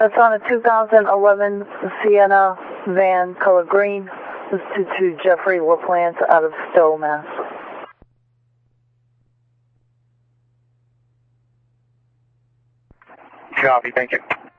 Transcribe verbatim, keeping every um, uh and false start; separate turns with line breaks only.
That's on a two thousand eleven Sienna van, color green. This is to, to Jeffrey LaPlante out of Stowe, Mass.
Copy, thank you.